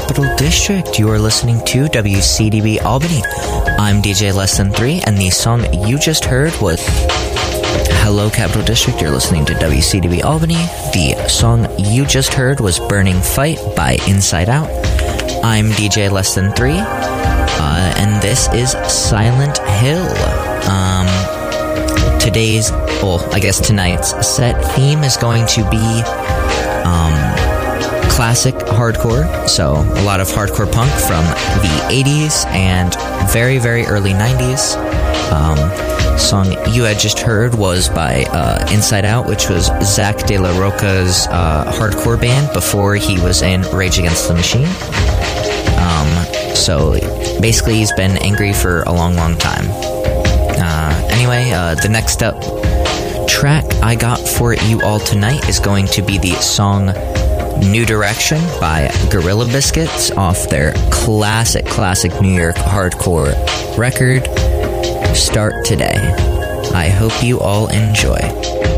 Capital District. You are listening to WCDB Albany. I'm DJ Less Than 3, and the song you just heard was Hello Capital District. You're listening to WCDB Albany. The song you just heard was Burning Fight by Inside Out. I'm DJ Less Than 3, and this is Silent Hill. Tonight's set theme is going to be classic hardcore, so a lot of hardcore punk from the 80s and very, very early 90s. Song you had just heard was by Inside Out, which was Zach De La Roca's hardcore band before he was in Rage Against the Machine. So basically he's been angry for a long, long time. The next up track I got for you all tonight is going to be the song New Direction by Gorilla Biscuits off their classic New York hardcore record, Start Today. I hope you all enjoy.